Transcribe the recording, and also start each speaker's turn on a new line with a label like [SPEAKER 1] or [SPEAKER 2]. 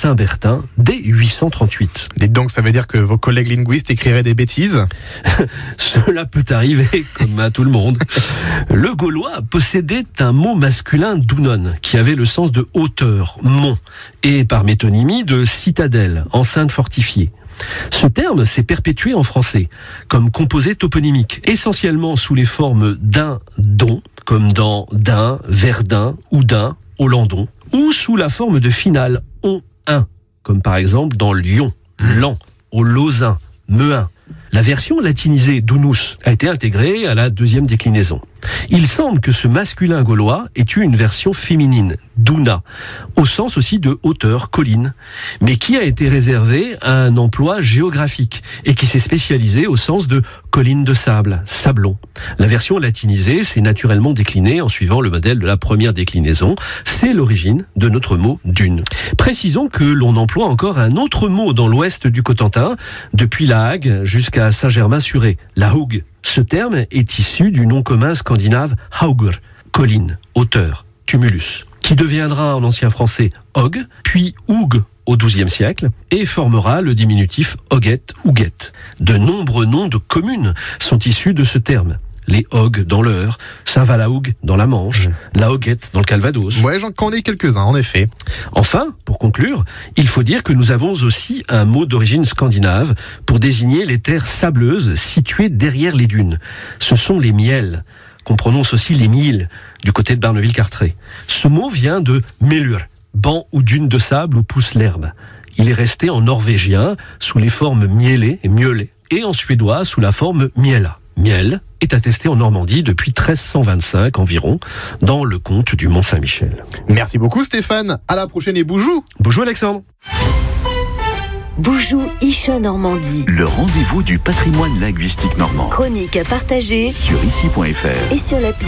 [SPEAKER 1] Saint-Bertin dès 838.
[SPEAKER 2] Dites donc, ça veut dire que vos collègues linguistes écriraient des bêtises ?
[SPEAKER 1] Cela peut arriver, comme à tout le monde. Le gaulois possédait un mot masculin dounon, qui avait le sens de hauteur, mont, et par métonymie de citadelle, enceinte fortifiée. Ce terme s'est perpétué en français, comme composé toponymique, essentiellement sous les formes d'un, don, comme dans d'un, Verdun, ou d'un, Hollandon, ou sous la forme de finale, on, un, comme par exemple dans Lyon, Lan, au Lausanne, Meun. La version latinisée d'unus a été intégrée à la deuxième déclinaison. Il semble que ce masculin gaulois ait eu une version féminine, duna, au sens aussi de hauteur, colline, mais qui a été réservé à un emploi géographique et qui s'est spécialisé au sens de colline de sable, sablon. La version latinisée s'est naturellement déclinée en suivant le modèle de la première déclinaison. C'est l'origine de notre mot dune. Précisons que l'on emploie encore un autre mot dans l'ouest du Cotentin, depuis La Hague jusqu'à Saint-Germain-sur-Aie, la Hougue. Ce terme est issu du nom commun scandinave haugur, colline, hauteur, tumulus, qui deviendra en ancien français hog, puis houg au XIIe siècle, et formera le diminutif hoguet ou guet. De nombreux noms de communes sont issus de ce terme. Les Hogues dans l'Eure, Saint-Valahougue dans la Manche, la Hoguette dans le Calvados.
[SPEAKER 2] Ouais, j'en connais quelques-uns, en effet.
[SPEAKER 1] Enfin, pour conclure, il faut dire que nous avons aussi un mot d'origine scandinave pour désigner les terres sableuses situées derrière les dunes. Ce sont les miels, qu'on prononce aussi les miels, du côté de Barneville-Carteret. Ce mot vient de melur, banc ou dune de sable où pousse l'herbe. Il est resté en norvégien sous les formes mielé et mjölé, et en suédois sous la forme miela. Miel est attesté en Normandie depuis 1325 environ, dans le comte du Mont-Saint-Michel.
[SPEAKER 2] Merci beaucoup Stéphane, à la prochaine et boujou.
[SPEAKER 1] Boujou Alexandre.
[SPEAKER 3] Boujou Isha Normandie.
[SPEAKER 4] Le rendez-vous du patrimoine linguistique normand.
[SPEAKER 3] Chronique à partager
[SPEAKER 4] Sur ici.fr
[SPEAKER 3] et sur l'appli.